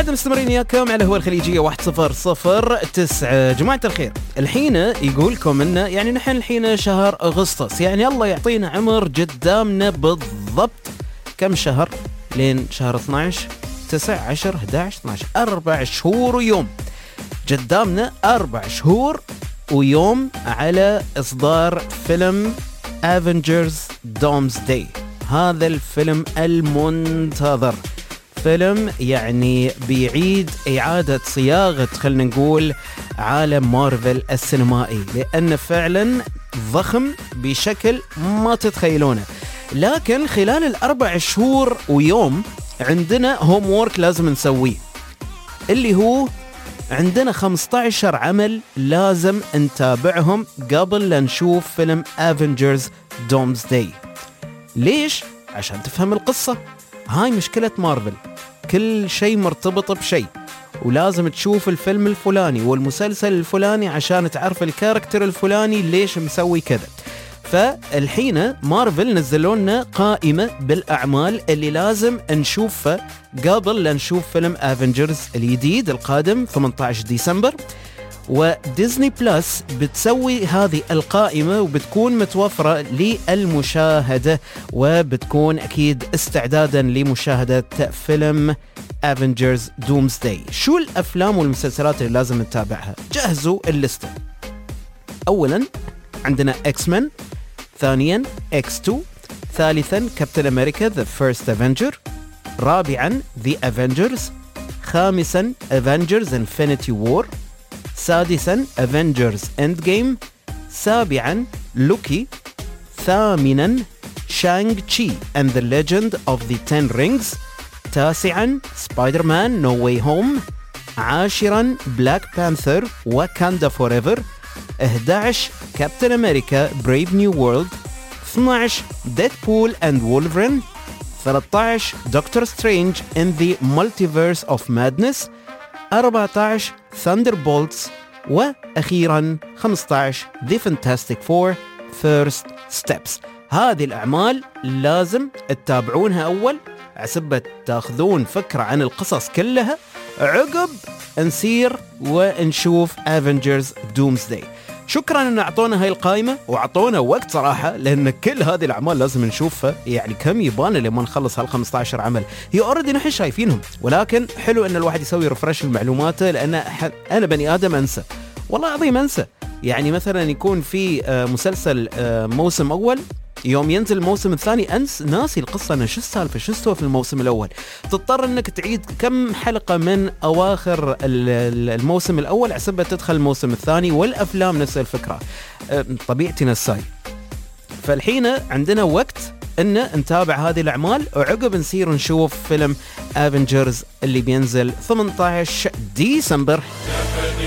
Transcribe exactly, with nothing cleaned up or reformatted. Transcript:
بعد مستمرين إياكم على هو الخليجية واحد صفر صفر تسعة. جماعة الخير، الحين يقولكم إنه يعني نحن الحين شهر أغسطس، يعني الله يعطينا عمر قدامنا بالضبط كم شهر لين شهر اثناشر تسعة عشرة إحدى عشر اثناشر، أربع شهور ويوم. قدامنا أربع شهور ويوم على إصدار فيلم Avengers Doomsday. هذا الفيلم المنتظر، فيلم يعني بيعيد إعادة صياغة خلنا نقول عالم مارفل السينمائي، لأنه فعلا ضخم بشكل ما تتخيلونه. لكن خلال الأربع شهور ويوم عندنا هوم وورك لازم نسويه، اللي هو عندنا خمسة عشر عمل لازم نتابعهم قبل لا نشوف فيلم Avengers Doomsday. ليش؟ عشان تفهم القصة. هاي مشكلة مارفل، كل شيء مرتبط بشيء، ولازم تشوف الفيلم الفلاني والمسلسل الفلاني عشان تعرف الكاركتر الفلاني ليش مسوي كذا. فالحين مارفل نزلوا لنا قائمة بالأعمال اللي لازم نشوفها قبل لا نشوف فيلم افنجرز الجديد القادم ثمانية عشر ديسمبر، وديزني بلس بتسوي هذه القائمة وبتكون متوفرة للمشاهدة، وبتكون أكيد استعدادا لمشاهدة فيلم افنجرز دومسداي. شو الأفلام والمسلسلات اللي لازم نتابعها؟ جهزوا الليستة. أولا عندنا اكس مان، ثانيا اكس تو، ثالثا كابتن أمريكا The First Avenger، رابعا The Avengers، خامسا Avengers Infinity War، سادسا Avengers Endgame، سابعا لوكي، ثامنا شانغ تشي and the Legend of the Ten Rings، تاسعا سبايدر مان No Way Home، عاشرا بلاك بانثر Wakanda Forever، إحدى عشر كابتن أمريكا Brave New World، اثنا عشر Deadpool and Wolverine، ثلاثة عشر Doctor Strange in the Multiverse of Madness، أربعة عشر Thunderbolts، وأخيرا خمسة عشر The Fantastic Four First Steps. هذه الأعمال لازم تتابعونها أول عسبة تاخذون فكرة عن القصص كلها، عقب نسير ونشوف Avengers Doomsday. شكرا ان اعطونا هاي القائمة واعطونا وقت صراحة، لان كل هذه الاعمال لازم نشوفها. يعني كم يبانا لما نخلص هال خمسة عشر عمل؟ هي اوريدي نحن شايفينهم، ولكن حلو ان الواحد يسوي ريفرش لمعلوماته، لان انا بني ادم انسى، والله العظيم انسى. يعني مثلا يكون في مسلسل موسم اول، يوم ينزل الموسم الثاني أنس ناسي القصة، أنا شو السالفة شو استوى في الموسم الأول، تضطر أنك تعيد كم حلقة من أواخر الموسم الأول عسبة تدخل الموسم الثاني، والأفلام نفس الفكرة، طبيعتي نساي. فالحين عندنا وقت أن نتابع هذه الأعمال، وعقب نصير نشوف فيلم Avengers اللي بينزل ثمانية عشر ديسمبر.